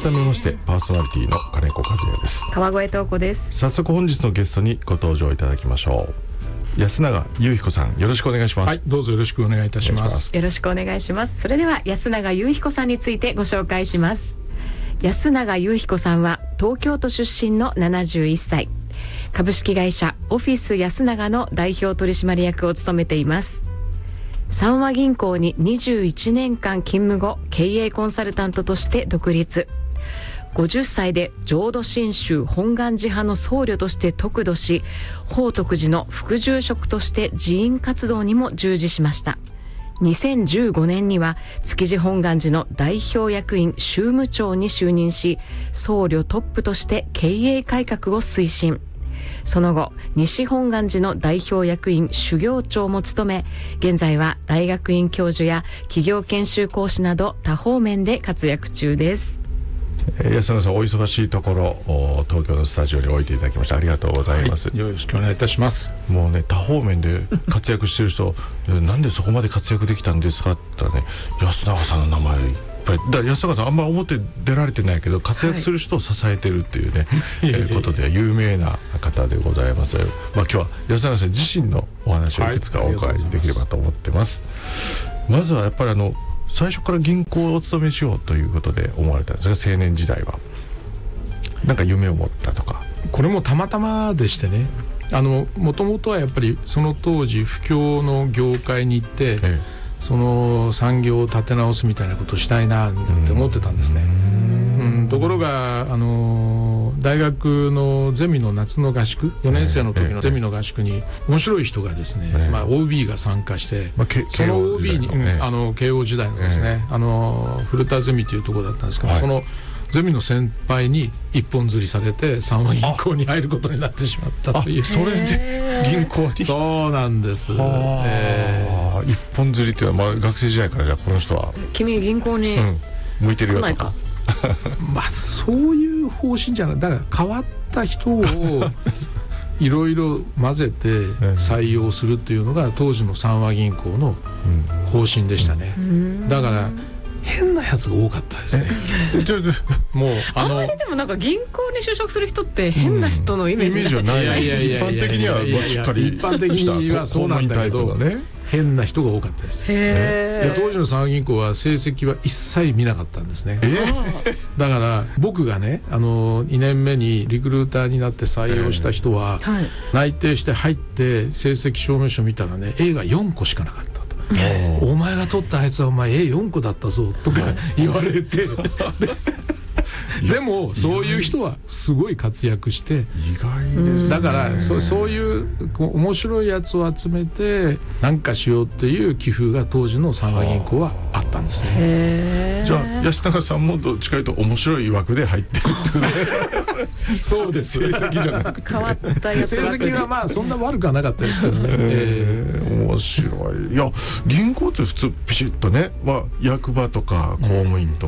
改めましてパーソナリティの金子和也です。 川越東子です。 早速本日のゲストにご登場いただきましょう。安永雄彦さん、よろしくお願いします。 はい、どうぞよろしくお願いいたします。 よろしくお願いします。それでは安永雄彦さんについてご紹介します。安永雄彦さんは東京都出身の71歳、株式会社オフィス安永の代表取締役を務めています。三和銀行に21年間勤務後、経営コンサルタントとして独立。50歳で浄土真宗本願寺派の僧侶として得度し、宝徳寺の副住職として寺院活動にも従事しました。2015年には築地本願寺の代表役員宗務長に就任し、僧侶トップとして経営改革を推進。その後、西本願寺の代表役員修行長も務め、現在は大学院教授や企業研修講師など多方面で活躍中です。 安永さん、お忙しいところ東京のスタジオにおいていただきましてありがとうございます。 はい、よろしくお願いいたします。 もうね、多方面で活躍してる人なんでそこまで活躍できたんですかって言ったらね、安永さんの名前いっぱいだから、安永さんあんま表出られてないけど活躍する人を支えてるっていうね、ことで有名な方でございます。今日は安永さん自身のお話をいくつかお伺いできればと思ってます。まずはやっぱり最初から銀行をお勤めしようということで思われたんですが、青年時代はなんか夢を持ったとか。 これもたまたまでしてね、もともとはやっぱりその当時不況の業界に行って、その産業を立て直すみたいなことをしたいなって思ってたんですね。ところが大学のゼミの夏の合宿、4年生の時のゼミの合宿に面白い人がですね、OB が参加して、その OB に慶応時代のですね、古田ゼミというところだったんですけど、そのゼミの先輩に一本釣りされて三和銀行に入ることになってしまったという。 それで銀行に。 そうなんです。 一本釣りっていうのは、学生時代からじゃあこの人は君銀行に向いてるよとかそういう方針じゃない。だから変わった人をいろいろ混ぜて採用するっていうのが当時の三和銀行の方針でしたね。だから変なやつが多かったですね。 もうあんまりでもなんか銀行に就職する人って変な人のイメージはない。一般的にはしっかり一般的にはそうなんだけど、変な人が多かったです。当時の三和銀行は成績は一切見なかったんですね。だから僕がね、2年目にリクルーターになって採用した人は、内定して入って成績証明書見たらね、A が4個しかなかった。お前が取ったあいつはお前 A4 個だったぞとか言われてでもそういう人はすごい活躍して、 意外ですね。 だからそういう面白いやつを集めて何かしようっていう気風が当時の三和銀行はあったんですね。 じゃあ安永さんもどっちかというと面白い枠で入ってるってそうです。 成績じゃなくて変わったやつ。 成績はそんな悪くはなかったですけどね。 面白い。いや、銀行って普通ピシッとね、役場とか公務員と